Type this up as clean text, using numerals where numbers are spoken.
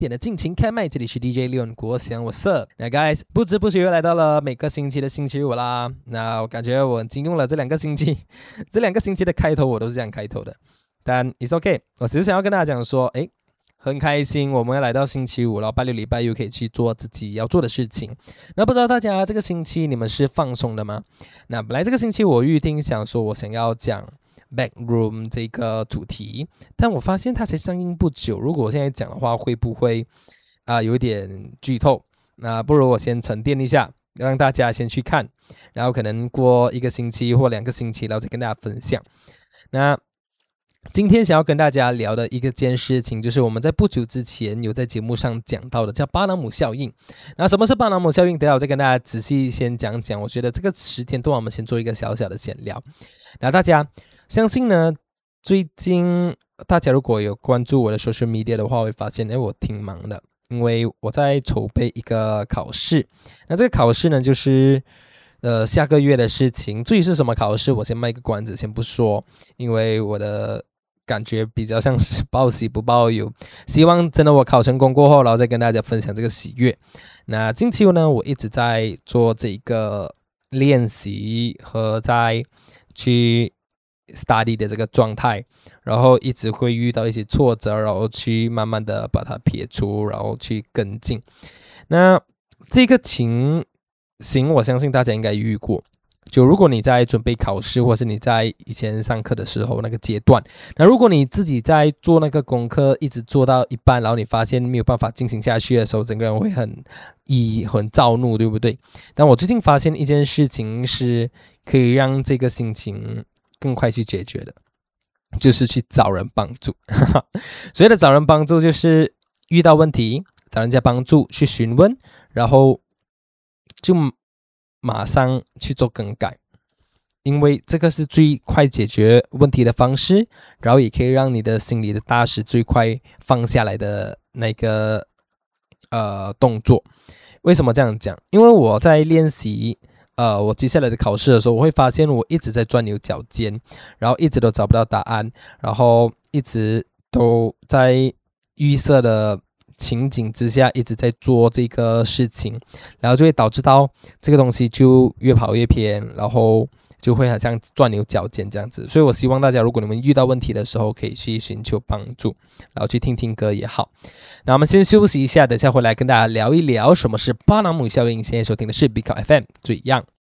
点的尽情开麦，这里是 DJ Leon 国祥，我是那 guys， 不知不觉又来到了每个星期的星期五啦。那我感觉我已经用了这两个星期的开头我都是这样开头的，但 it's okay， 我只是想要跟大家讲说，很开心我们要来到星期五了，拜六礼拜又可以去做自己要做的事情。那不知道大家这个星期你们是放松的吗？那本来这个星期我预定想说我想要讲Backroom 这个主题，但我发现它才上映不久，如果我现在讲的话会不会有一点剧透？那不如我先沉淀一下，让大家先去看，然后可能过1个星期或2个星期然后再跟大家分享。那今天想要跟大家聊的一件事情，就是我们在不久之前有在节目上讲到的，叫巴纳姆效应。那什么是巴纳姆效应？等下我再跟大家仔细先讲讲。我觉得这个10天段我们先做一个小小的闲聊。那大家相信呢，最近大家如果有关注我的 social media 的话，会发现我挺忙的，因为我在筹备一个考试。那这个考试呢，就是下个月的事情。至于是什么考试，我先卖个关子，先不说，因为我的感觉比较像是报喜不报忧。希望真的我考成功过后，然后再跟大家分享这个喜悦。那近期呢，我一直在做这个练习和在去study 的这个状态，然后一直会遇到一些挫折，然后去慢慢的把它撇除，然后去跟进。那这个情形我相信大家应该遇过，就如果你在准备考试，或是你在以前上课的时候那个阶段，那如果你自己在做那个功课一直做到一半，然后你发现没有办法进行下去的时候，整个人会很躁怒，对不对？但我最近发现一件事情是可以让这个心情更快去解决的，就是去找人帮助。所谓的找人帮助，就是遇到问题找人家帮助，去询问，然后就马上去做更改，因为这个是最快解决问题的方式，然后也可以让你的心里的大石最快放下来的那个动作。为什么这样讲？因为我在练习我接下来的考试的时候，我会发现我一直在钻牛角尖，然后一直都找不到答案，然后一直都在预设的情景之下一直在做这个事情，然后就会导致到这个东西就越跑越偏，然后就会好像钻牛角尖这样子。所以我希望大家，如果你们遇到问题的时候，可以去寻求帮助，然后去听听歌也好。那我们先休息一下，等下回来跟大家聊一聊什么是巴纳姆效应。现在收听的是 Big FM 最样。